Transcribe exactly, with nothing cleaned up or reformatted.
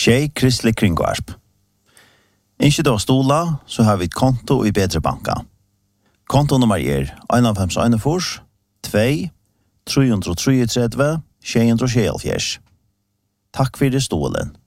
Tjej kristelig kringvarp. Ikke da stola, så har vi et konto i Bedre Banka. Kontonummer er en fem en fire, två, tre tre tre, tre, tjej tre tjej. Takk for det stolen.